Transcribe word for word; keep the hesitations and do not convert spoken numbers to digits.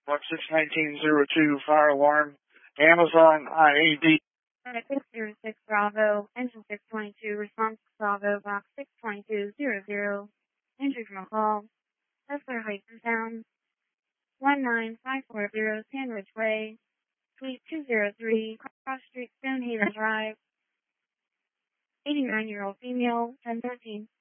one six nineteen zero two, fire alarm, Amazon I A D. six zero six Bravo, engine six twenty-two, response Bravo, box six twenty-two zero zero, entry from a call, Hustler Heights Sound, one nine five four zero Sandwich Way, Suite two oh three, Cross Street, Stonehaven Drive, eighty-nine-year-old female, ten thirteen.